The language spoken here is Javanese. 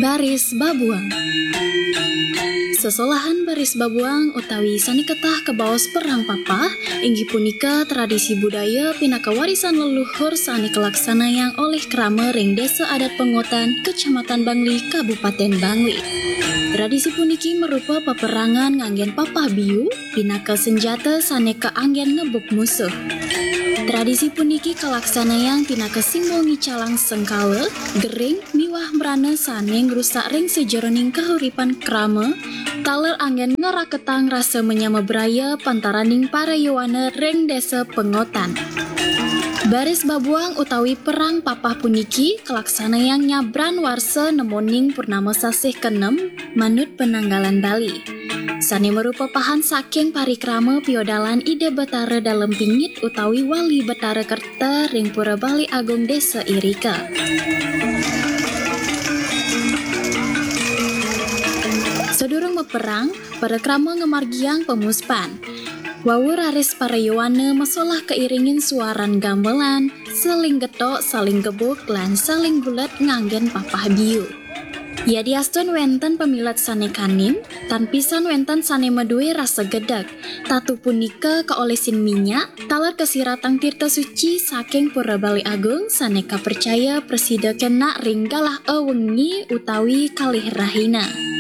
Baris Babuang. Sesolahan baris babuang utawi saniketah kebaos perang papa, inggih punika tradisi budaya pinaka warisan leluhur sani kelaksanayang oleh krama ring Desa Adat Pengotan, Kecamatan Bangli, Kabupaten Bangli. Tradisi puniki merupa peperangan nganggen papah biu, pinaka senjata saneka anggen ngebuk musuh. Tradisi puniki kalaksanayang pinaka simbol ngicalang sengkala, gering, miwah merana sane ngrusak ring sejeroning kahuripan krama, taler anggen ngeraketang rasa menyama beraya pantaraning para yowana ring Desa Pengotan. Baris babuang utawi perang papah puniki kalaksanayang nyabran warsa nemoning purnama sasih ke-6 manut penanggalan Bali. Sane merupa pahan saking parikrama piodalan Ida Betara dalam pingit utawi Wali Betara Kerta ring Pura Bali Agung Desa Irika. Sedurung meperang, pada krama ngemargiang pemuspan. Wawur aris para yowana masalah keiringin suaran gamelan, saling getok, saling gebuk, lan saling gulat nganggen papah biu. Ya diaston wenten pemilat sane kanin, tan pisan wenten sane medue rasa gedag. Tatu punika kaolesin minyak, talar kesiratang tirta suci saking Pura Bali Agung saneka percaya presida kena ringgalah ewengi utawi kalih rahina.